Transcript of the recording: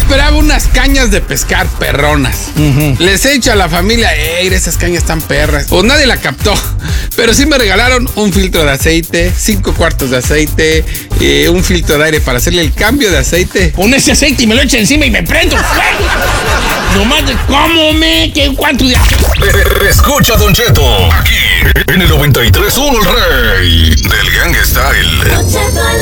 esperaba unas cañas de pescar perronas. Les he dicho a la familia, esas cañas están perras. Pues nadie la captó. Pero sí me regalaron un filtro de aceite, 5 cuartos de aceite, un filtro de aire para hacerle el cambio de aceite. Pon ese aceite y me lo echa encima y me prendo fuego. Nomás de cómo cuánto de... Escucha, Don Cheto, aquí en el 93.1 El Rey del Gangsta Style.